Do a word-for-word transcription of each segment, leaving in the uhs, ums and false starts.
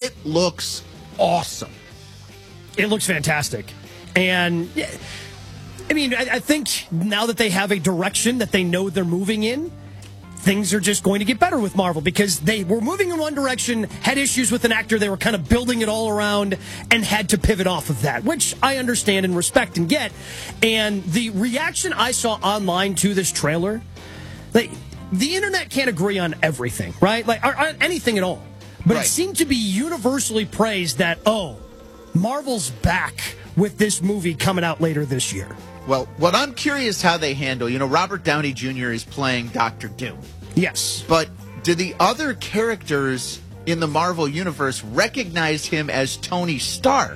it looks awesome. It looks fantastic. And, I mean, I, I think now that they have a direction that they know they're moving in, things are just going to get better with Marvel because they were moving in one direction, had issues with an actor, they were kind of building it all around, and had to pivot off of that, which I understand and respect and get. And the reaction I saw online to this trailer, like, the internet can't agree on everything, right? Like, or, or anything at all. But right. It seemed to be universally praised that, oh, Marvel's back with this movie coming out later this year. Well, what I'm curious how they handle, you know, Robert Downey Junior is playing Doctor Doom. Yes. But do the other characters in the Marvel Universe recognize him as Tony Stark?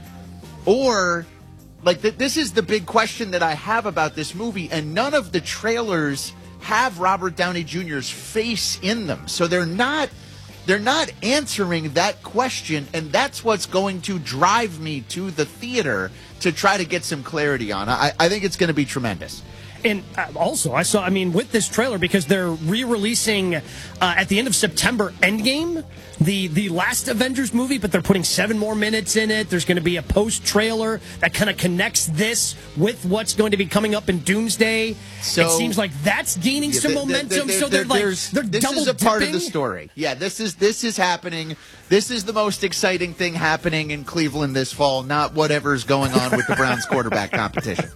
Or, like, th- this is the big question that I have about this movie, and none of the trailers have Robert Downey Junior's face in them. So they're not... They're not answering that question, and that's what's going to drive me to the theater to try to get some clarity on. I, I think it's going to be tremendous. And also, I saw, I mean, with this trailer, because they're re-releasing uh, at the end of September Endgame, the, the last Avengers movie, but they're putting seven more minutes in it. There's going to be a post-trailer that kind of connects this with what's going to be coming up in Doomsday. So, it seems like that's gaining yeah, some the, momentum, the, the, the, so they're like, they're this double is a part dipping. of the story. Yeah, this is, this is happening. This is the most exciting thing happening in Cleveland this fall, not whatever's going on with the Browns quarterback competition.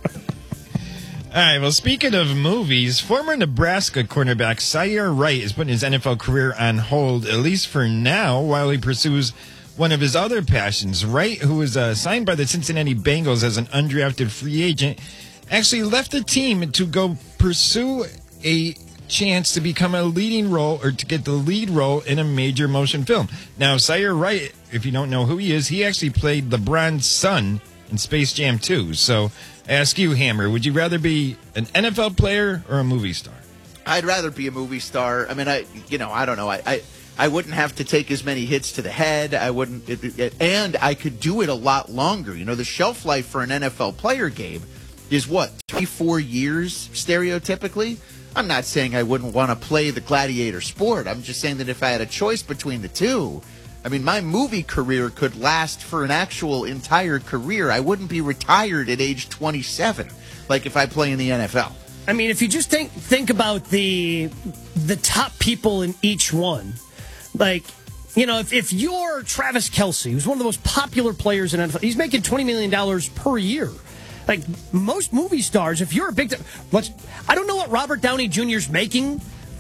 All right, well, speaking of movies, former Nebraska cornerback Zaire Wright is putting his N F L career on hold, at least for now, while he pursues one of his other passions. Wright, who was uh, signed by the Cincinnati Bengals as an undrafted free agent, actually left the team to go pursue a chance to become a leading role or to get the lead role in a major motion film. Now, Zaire Wright, if you don't know who he is, he actually played LeBron's son in Space Jam two. So I ask you, Hammer, would you rather be an N F L player or a movie star? I'd rather be a movie star. I mean, I, you know, I don't know. I, I, I wouldn't have to take as many hits to the head. I wouldn't, it, it, and I could do it a lot longer. You know, the shelf life for an N F L player, Gabe, is what, three, four years stereotypically? I'm not saying I wouldn't want to play the gladiator sport. I'm just saying that if I had a choice between the two, I mean, my movie career could last for an actual entire career. I wouldn't be retired at age twenty-seven, like if I play in the N F L. I mean, if you just think think about the the top people in each one, like, you know, if, if you're Travis Kelce, who's one of the most popular players in N F L, he's making twenty million dollars per year. Like, most movie stars, if you're a big... Let's, I don't know what Robert Downey Junior's making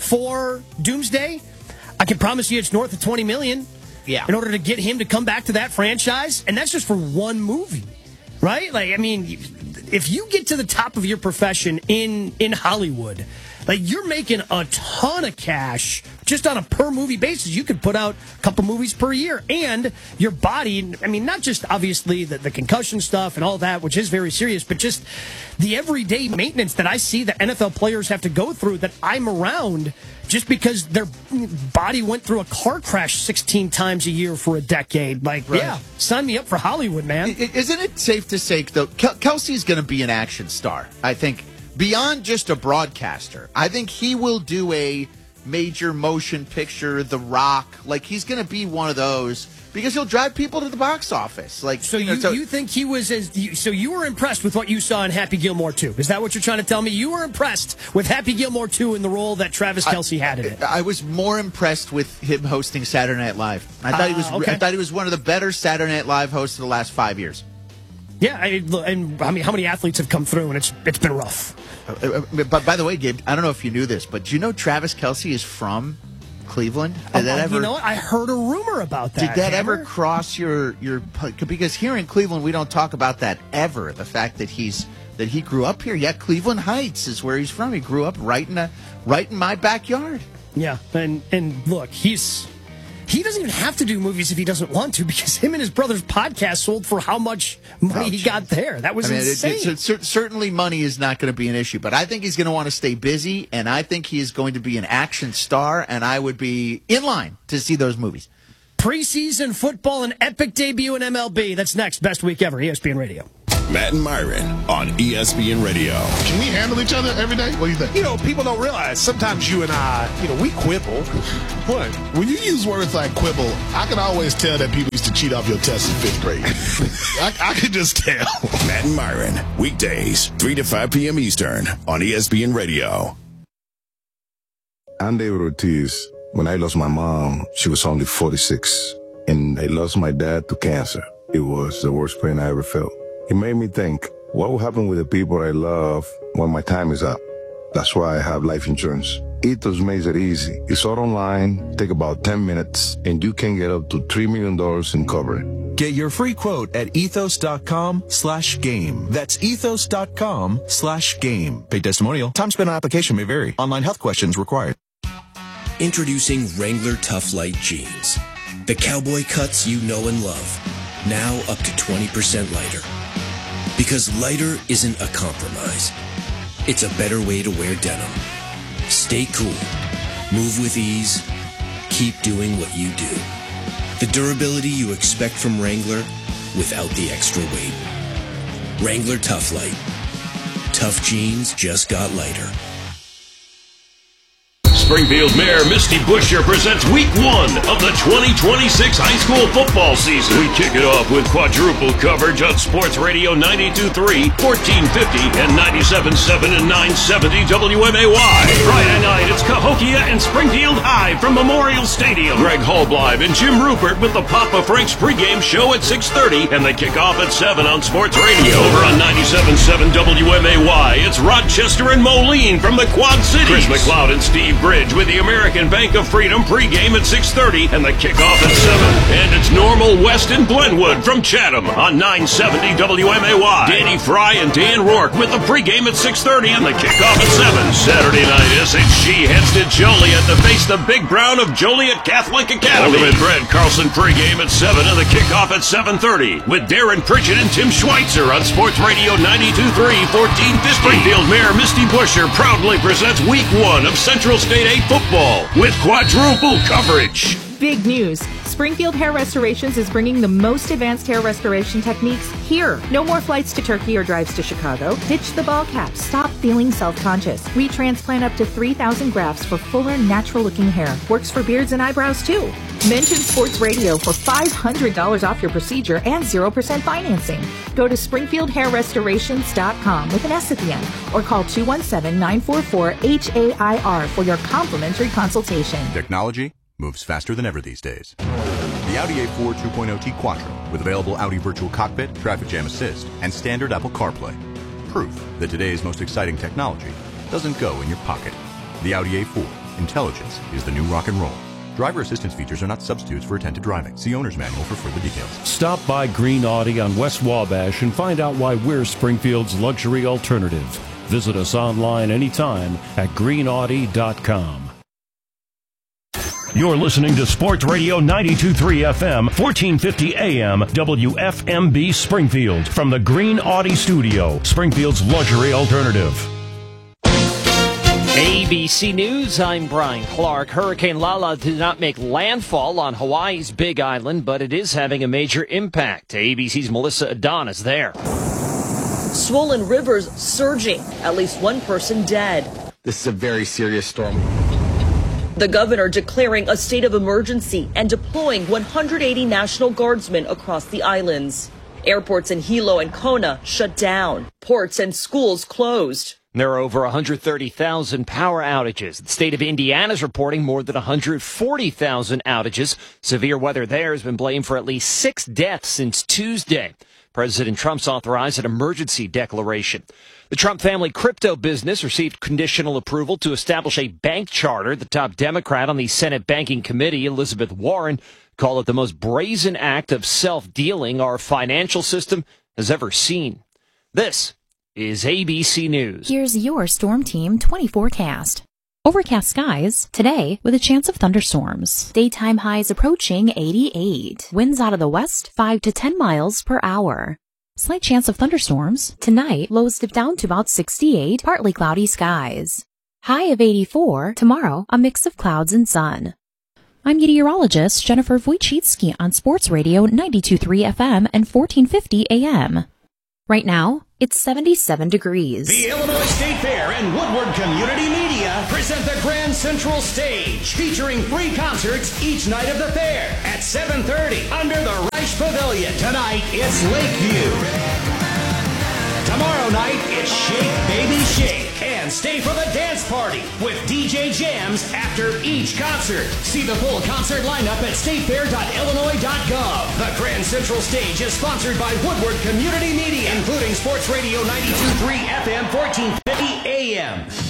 for Doomsday. I can promise you it's north of twenty million dollars. Yeah. In order to get him to come back to that franchise, and that's just for one movie, right? Like, I mean, if you get to the top of your profession in in Hollywood, like, you're making a ton of cash just on a per movie basis. You could put out a couple movies per year, and your body, I mean, not just obviously the, the concussion stuff and all that, which is very serious, but just the everyday maintenance that I see that N F L players have to go through that I'm around just because their body went through a car crash sixteen times a year for a decade. Like, right. Yeah, sign me up for Hollywood, man. Isn't it safe to say, though, Kelce's going to be an action star, I think. Beyond just a broadcaster, I think he will do a major motion picture, The Rock. Like, he's going to be one of those because he'll drive people to the box office. Like, so you, know, you, so, you think he was as so you were impressed with what you saw in Happy Gilmore two? Is that what you're trying to tell me? You were impressed with Happy Gilmore two in the role that Travis Kelce had in it? I, I was more impressed with him hosting Saturday Night Live. I thought uh, he was. Okay. I thought he was one of the better Saturday Night Live hosts of the last five years. Yeah, I, and I mean, how many athletes have come through, and it's it's been rough. Uh, but by the way, Gabe, I don't know if you knew this, but do you know Travis Kelce is from Cleveland? Did oh, that ever, you know what? I heard a rumor about that. Did that Hammer? ever cross your your? Because here in Cleveland, we don't talk about that ever. The fact that he's that he grew up here. Yeah, Cleveland Heights is where he's from. He grew up right in a right in my backyard. Yeah, and and look, he's. He doesn't even have to do movies if he doesn't want to, because him and his brother's podcast sold for how much money oh, he got there. That was I mean, insane. It, it, it, certainly money is not going to be an issue, but I think he's going to want to stay busy, and I think he is going to be an action star, and I would be in line to see those movies. Preseason football, an epic debut in M L B. That's next. Best week ever, E S P N Radio. Matt and Myron on E S P N Radio. Can we handle each other every day? What do you think? You know, people don't realize sometimes you and I, you know, we quibble. What? When you use words like quibble, I can always tell that people used to cheat off your tests in fifth grade. I, I can just tell. Matt and Myron, weekdays, three to five p.m. Eastern on E S P N Radio. I'm David Ortiz. When I lost my mom, she was only forty-six. And I lost my dad to cancer. It was the worst pain I ever felt. It made me think, what will happen with the people I love when my time is up? That's why I have life insurance. Ethos makes it easy. It's all online, take about ten minutes, and you can get up to three million dollars in coverage. Get your free quote at ethos.com slash game. That's ethos.com slash game. Paid testimonial. Time spent on application may vary. Online health questions required. Introducing Wrangler Tough Light Jeans. The cowboy cuts you know and love. Now up to twenty percent lighter. Because lighter isn't a compromise. It's a better way to wear denim. Stay cool. Move with ease. Keep doing what you do. The durability you expect from Wrangler without the extra weight. Wrangler Tough Light. Tough jeans just got lighter. Springfield Mayor Misty Buscher presents week one of the twenty twenty-six high school football season. We kick it off with quadruple coverage on Sports Radio ninety-two point three, fourteen fifty, and ninety-seven point seven and nine seventy W M A Y. Friday night, it's Cahokia and Springfield High from Memorial Stadium. Greg Hallbleib and Jim Rupert with the Papa Frank's pregame show at six thirty, and they kick off at seven on Sports Radio. Over on ninety-seven point seven W M A Y, it's Rochester and Moline from the Quad Cities. Chris McLeod and Steve Bridge with the American Bank of Freedom pregame at six thirty and the kickoff at seven. And it's Normal West and Glenwood from Chatham on nine seventy W M A Y. Danny Fry and Dan Rourke with the pregame at six thirty and the kickoff at seven. Saturday night, S H G heads to Joliet to face the Big Brown of Joliet Catholic Academy. Ultimate Brett Carlson pregame at seven and the kickoff at seven thirty with Darren Pritchett and Tim Schweitzer on Sports Radio ninety-two point three, fourteen fifty. Springfield Mayor Misty Buscher proudly presents week one of Central State A football with quadruple coverage. Big news. Springfield Hair Restorations is bringing the most advanced hair restoration techniques here. No more flights to Turkey or drives to Chicago. Ditch the ball cap. Stop feeling self-conscious. We transplant up to three thousand grafts for fuller, natural-looking hair. Works for beards and eyebrows, too. Mention Sports Radio for five hundred dollars off your procedure and zero percent financing. Go to springfield hair restorations dot com with an S at the end or call two one seven, nine four four, H A I R for your complimentary consultation. Technology moves faster than ever these days. The Audi A four two point oh T Quattro with available Audi Virtual Cockpit, Traffic Jam Assist, and standard Apple CarPlay. Proof that today's most exciting technology doesn't go in your pocket. The Audi A four. Intelligence is the new rock and roll. Driver assistance features are not substitutes for attentive driving. See owner's manual for further details. Stop by Green Audi on West Wabash and find out why we're Springfield's luxury alternative. Visit us online anytime at green audi dot com. You're listening to Sports Radio ninety-two point three F M, fourteen fifty A M, W F M B Springfield. From the Green Audi Studio, Springfield's luxury alternative. A B C News, I'm Brian Clark. Hurricane Lala did not make landfall on Hawaii's Big Island, but it is having a major impact. A B C's Melissa Adonis there. Swollen rivers surging, at least one person dead. This is a very serious storm. The governor declaring a state of emergency and deploying one hundred eighty National Guardsmen across the islands. Airports in Hilo and Kona shut down. Ports and schools closed. There are over one hundred thirty thousand power outages. The state of Indiana is reporting more than one hundred forty thousand outages. Severe weather there has been blamed for at least six deaths since Tuesday. President Trump's authorized an emergency declaration. The Trump family crypto business received conditional approval to establish a bank charter. The top Democrat on the Senate Banking Committee, Elizabeth Warren, called it the most brazen act of self-dealing our financial system has ever seen. This is A B C News. Here's your Storm Team twenty forecast. Overcast skies today with a chance of thunderstorms. Daytime highs approaching eighty-eight. Winds out of the west five to ten miles per hour. Slight chance of thunderstorms. Tonight, lows dip down to about sixty-eight, partly cloudy skies. High of eighty-four. Tomorrow, a mix of clouds and sun. I'm meteorologist Jennifer Wojcicki on Sports Radio ninety-two point three F M and fourteen fifty A M. Right now, it's seventy-seven degrees. The Illinois State Fair and Woodward Community Media present the Grand Central Stage, featuring three concerts each night of the fair at seven thirty under the Reich Pavilion. Tonight, it's Lakeview. Tomorrow night, it's Shake Baby Shake. And stay for the dance party with D J jams after each concert. See the full concert lineup at state fair dot illinois dot gov. The Grand Central Stage is sponsored by Woodward Community Media, including Sports Radio ninety-two point three F M, fourteen fifty A M.